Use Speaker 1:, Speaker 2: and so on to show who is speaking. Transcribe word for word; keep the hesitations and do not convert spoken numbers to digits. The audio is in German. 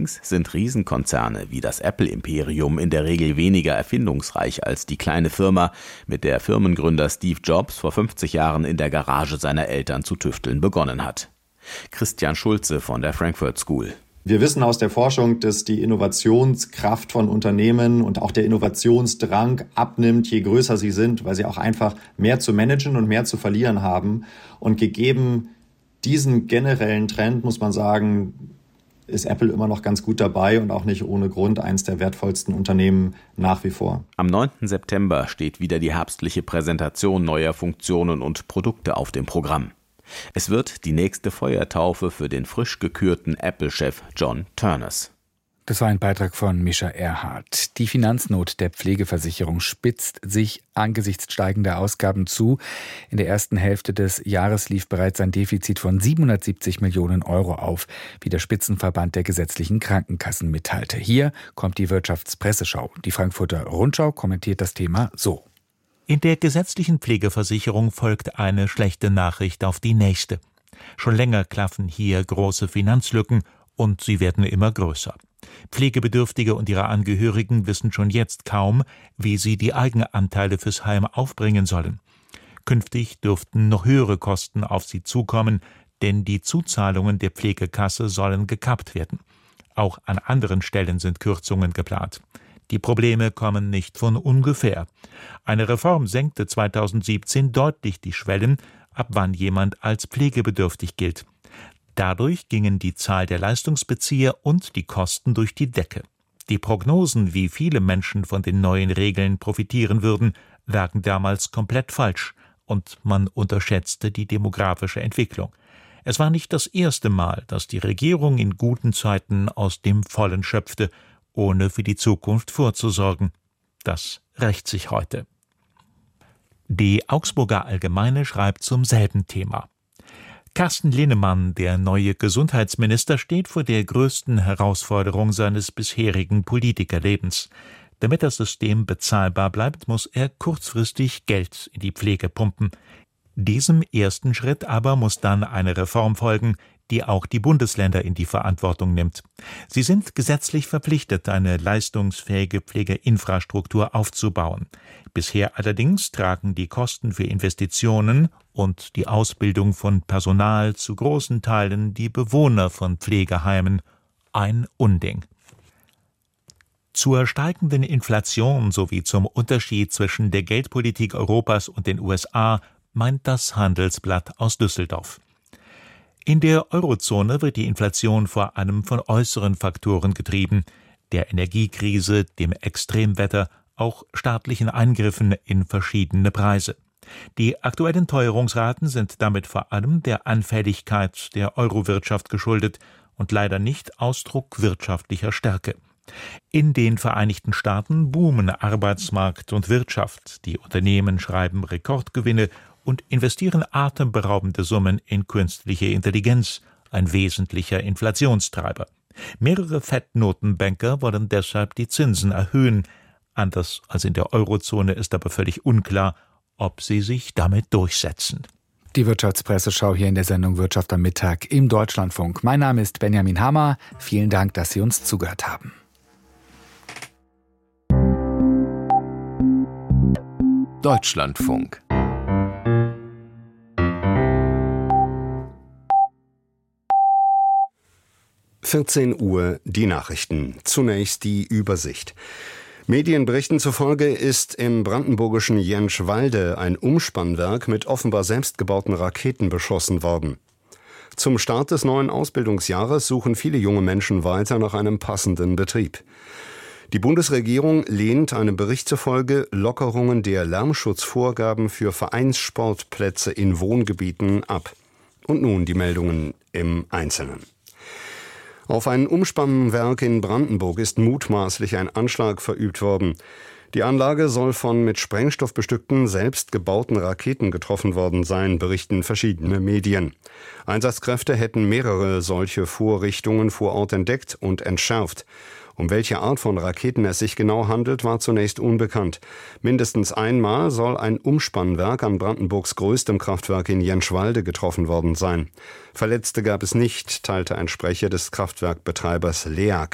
Speaker 1: Allerdings sind Riesenkonzerne wie das Apple-Imperium in der Regel weniger erfindungsreich als die kleine Firma, mit der Firmengründer Steve Jobs vor fünfzig Jahren in der Garage seiner Eltern zu tüfteln begonnen hat. Christian Schulze von der Frankfurt School.
Speaker 2: Wir wissen aus der Forschung, dass die Innovationskraft von Unternehmen und auch der Innovationsdrang abnimmt, je größer sie sind, weil sie auch einfach mehr zu managen und mehr zu verlieren haben. Und gegeben diesen generellen Trend, muss man sagen, ist Apple immer noch ganz gut dabei und auch nicht ohne Grund eines der wertvollsten Unternehmen nach wie vor.
Speaker 1: Am neunten September steht wieder die herbstliche Präsentation neuer Funktionen und Produkte auf dem Programm. Es wird die nächste Feuertaufe für den frisch gekürten Apple-Chef John Ternus.
Speaker 3: Das war ein Beitrag von Mischa Erhardt. Die Finanznot der Pflegeversicherung spitzt sich angesichts steigender Ausgaben zu. In der ersten Hälfte des Jahres lief bereits ein Defizit von siebenhundertsiebzig Millionen Euro auf, wie der Spitzenverband der gesetzlichen Krankenkassen mitteilte. Hier kommt die Wirtschaftspresseschau. Die Frankfurter Rundschau kommentiert das Thema so.
Speaker 4: In der gesetzlichen Pflegeversicherung folgt eine schlechte Nachricht auf die nächste. Schon länger klaffen hier große Finanzlücken und sie werden immer größer. Pflegebedürftige und ihre Angehörigen wissen schon jetzt kaum, wie sie die Eigenanteile fürs Heim aufbringen sollen. Künftig dürften noch höhere Kosten auf sie zukommen, denn die Zuzahlungen der Pflegekasse sollen gekappt werden. Auch an anderen Stellen sind Kürzungen geplant. Die Probleme kommen nicht von ungefähr. Eine Reform senkte zweitausendsiebzehn deutlich die Schwellen, ab wann jemand als pflegebedürftig gilt. Dadurch gingen die Zahl der Leistungsbezieher und die Kosten durch die Decke. Die Prognosen, wie viele Menschen von den neuen Regeln profitieren würden, lagen damals komplett falsch und man unterschätzte die demografische Entwicklung. Es war nicht das erste Mal, dass die Regierung in guten Zeiten aus dem Vollen schöpfte, ohne für die Zukunft vorzusorgen. Das rächt sich heute. Die Augsburger Allgemeine schreibt zum selben Thema. Carsten Linnemann, der neue Gesundheitsminister, steht vor der größten Herausforderung seines bisherigen Politikerlebens. Damit das System bezahlbar bleibt, muss er kurzfristig Geld in die Pflege pumpen. Diesem ersten Schritt aber muss dann eine Reform folgen, die auch die Bundesländer in die Verantwortung nimmt. Sie sind gesetzlich verpflichtet, eine leistungsfähige Pflegeinfrastruktur aufzubauen. Bisher allerdings tragen die Kosten für Investitionen und die Ausbildung von Personal zu großen Teilen die Bewohner von Pflegeheimen. Ein Unding. Zur steigenden Inflation sowie zum Unterschied zwischen der Geldpolitik Europas und den U S A meint das Handelsblatt aus Düsseldorf. In der Eurozone wird die Inflation vor allem von äußeren Faktoren getrieben, der Energiekrise, dem Extremwetter, auch staatlichen Eingriffen in verschiedene Preise. Die aktuellen Teuerungsraten sind damit vor allem der Anfälligkeit der Eurowirtschaft geschuldet und leider nicht Ausdruck wirtschaftlicher Stärke. In den Vereinigten Staaten boomen Arbeitsmarkt und Wirtschaft, die Unternehmen schreiben Rekordgewinne und investieren atemberaubende Summen in künstliche Intelligenz, ein wesentlicher Inflationstreiber. Mehrere Fed-Notenbanker wollen deshalb die Zinsen erhöhen. Anders als in der Eurozone ist aber völlig unklar, ob sie sich damit durchsetzen.
Speaker 3: Die Wirtschaftspresseschau hier in der Sendung Wirtschaft am Mittag im Deutschlandfunk. Mein Name ist Benjamin Hammer. Vielen Dank, dass Sie uns zugehört haben.
Speaker 5: Deutschlandfunk. vierzehn Uhr, die Nachrichten. Zunächst die Übersicht. Medienberichten zufolge ist im brandenburgischen Jentschwalde ein Umspannwerk mit offenbar selbstgebauten Raketen beschossen worden. Zum Start des neuen Ausbildungsjahres suchen viele junge Menschen weiter nach einem passenden Betrieb. Die Bundesregierung lehnt einem Bericht zufolge Lockerungen der Lärmschutzvorgaben für Vereinssportplätze in Wohngebieten ab. Und nun die Meldungen im Einzelnen. Auf ein Umspannwerk in Brandenburg ist mutmaßlich ein Anschlag verübt worden. Die Anlage soll von mit Sprengstoff bestückten, selbst gebauten Raketen getroffen worden sein, berichten verschiedene Medien. Einsatzkräfte hätten mehrere solche Vorrichtungen vor Ort entdeckt und entschärft. Um welche Art von Raketen es sich genau handelt, war zunächst unbekannt. Mindestens einmal soll ein Umspannwerk an Brandenburgs größtem Kraftwerk in Jentschwalde getroffen worden sein. Verletzte gab es nicht, teilte ein Sprecher des Kraftwerkbetreibers L E A G